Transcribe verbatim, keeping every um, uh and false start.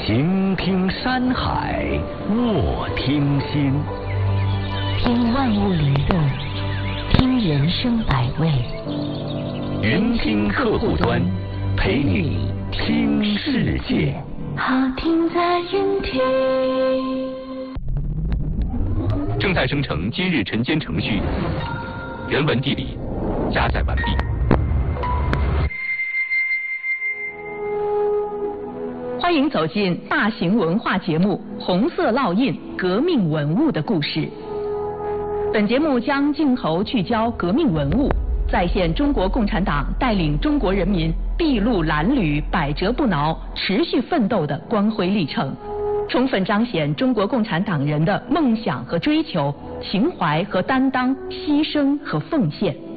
行听山海，卧听心， 听万物娱乐，听人生百味。 云听客户端，陪你听世界。 好听在云听。 正在生成今日晨间程序，人文地理加载完毕。 欢迎走进大型文化节目《红色烙印：革命文物的故事》。本节目将镜头聚焦革命文物，再现中国共产党带领中国人民筚路蓝缕、百折不挠、持续奋斗的光辉历程，充分彰显中国共产党人的梦想和追求、情怀和担当、牺牲和奉献。